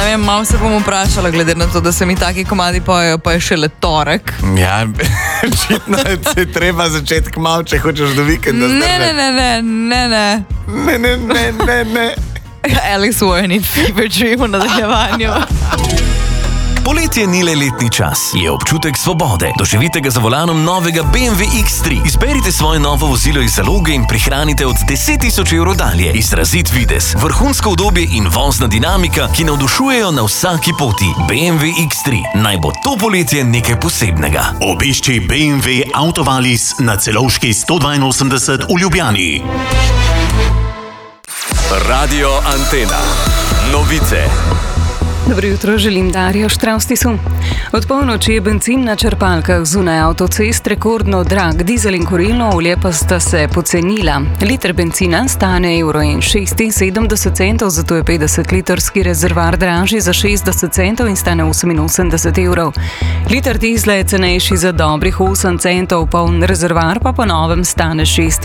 Ne vem, malo se bom vprašala, glede na to, da se mi taki komadi pojejo, pa je šele torek. Ja, očitno se treba začeti kmalu, če hočeš do vikenda. Ne. Alex Warren in Fever Dream v nadaljevanju. Poletje ni le letni čas, je občutek svobode. Doživite ga za volanom novega BMW X3. Izberite svoje novo vozilo iz zaloge in prihranite od 10.000 evrov dalje. Izrazit videz, vrhunsko udobje in vozna dinamika, ki navdušujejo na vsaki poti. BMW X3. Naj bo to poletje nekaj posebnega. Obišči BMW Autovalis na Celovški 182 v Ljubljani. Radio Antena. Novice. Dobro jutro, želim Darjo Štravstisu. Od polnoči je bencin na črpalkah zunaj avtocest rekordno drag, dizel in kurilno olje pa sta se pocenila. Liter bencina stane €1,76, zato je 50-litrski rezervar dražji za 60 centov in stane 88 evrov. Liter dizla je cenejši za dobrih 8 centov, poln rezervar pa po novem stane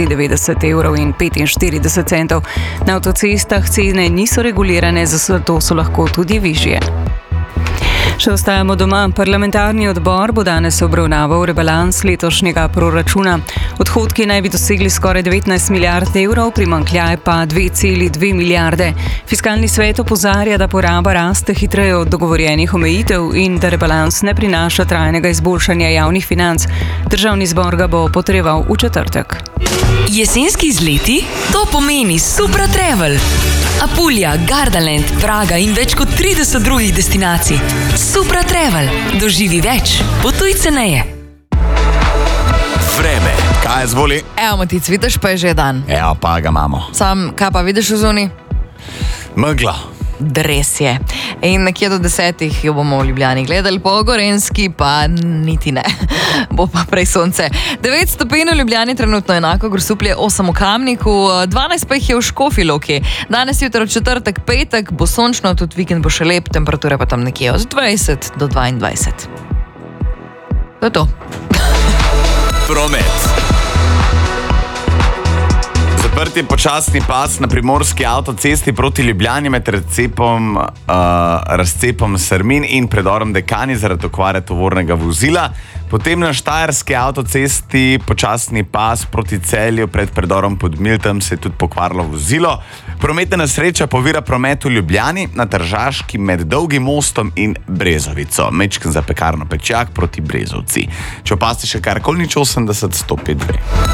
€96,45. Na avtocestah cene niso regulirane, zato so lahko tudi višje. Še ostajamo doma. Parlamentarni odbor bo danes obravnaval rebalans letošnjega proračuna. Odhodki naj bi dosegli skoraj 19 milijard evrov, primanjkljaj pa 2,2 milijarde. Fiskalni svet opozarja, da poraba raste hitreje od dogovorjenih omejitev in da rebalans ne prinaša trajnega izboljšanja javnih financ. Državni zbor ga bo potreboval v četrtek. Jesenski izleti? To pomeni Supra Travel. Apulja, Gardaland, Praga in več kot 30 drugih destinacij. Supra Travel. Doživi več. Potuj ceneje. Vreme. Kaj je zvoli? Evo, Matic, vidiš, pa je že dan. Evo, pa ga imamo. Sam, kaj pa vidiš v zuni? Megla. Dres je. In nekje do 10 jo bomo v Ljubljani gledali, po Gorenjski pa niti ne. Bo pa prej sonce. 9 stopinj v Ljubljani trenutno enako, Grosuplje 8 v Kamniku, 12 pa jih je v Škofji Loki. Danes jutro v četrtek, petek bo sončno, tudi vikend bo še lep, temperature pa tam nekje od 20 do 22. To je to. Promet. Zaprt je počasni pas na primorski avtocesti proti Ljubljani med razcepom Srmin in predorom Dekani zaradi okvare tovornega vozila. Potem na štajerski avtocesti počasni pas proti Celju pred predorom Podmiltem se je tudi pokvarilo vozilo. Prometna nesreča povira promet v Ljubljani na Tržaški med Dolgim mostom in Brezovico. Mečken za pekarno Pečjak proti Brezovci. Če opazite še karkoli, nič 80 105 2.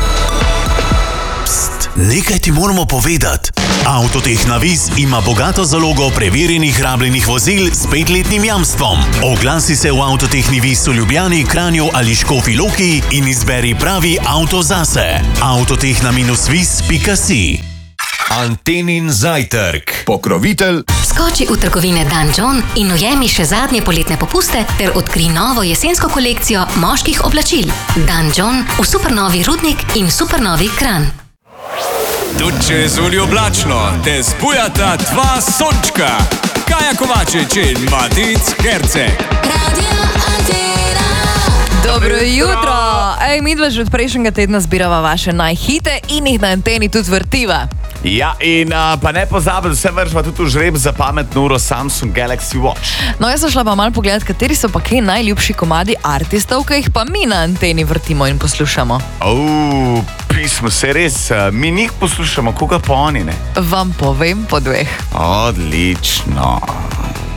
Nekaj ti moramo povedati. Avtotehna Viz ima bogato zalogo preverjenih rabljenih vozil s 5-letnim jamstvom. Oglasi se v Avtotehni Viz v Ljubljani, Kranju ali Škofji Loki in izberi pravi avto zase. Avtotehna-viz.si. Antenin zajtrk. Pokrovitelj. Skoči v trgovine Dan John in ujemi še zadnje poletne popuste ter odkri novo jesensko kolekcijo moških oblačil. Dan John v supernovi Rudnik in supernovi Kranj. Tudi če je zunaj oblačno, te spujata dva sončka. Kaja Kovačič in Matic Herceg. Radio Antena. Dobro jutro! Ej, midva že od prejšnjega tedna zbirava vaše najhite in jih na anteni tudi vrtiva. Ja, in pa ne pozabiti, vse vršva tudi v žreb za pametno uro Samsung Galaxy Watch. No, jaz sem šla pa malo pogledat, kateri so pa kaj najljubši komadi artistov, ki jih pa mi na anteni vrtimo in poslušamo. Pismo se res, mi njih poslušamo, koga pa oni, ne? Vam povem po dveh. Odlično.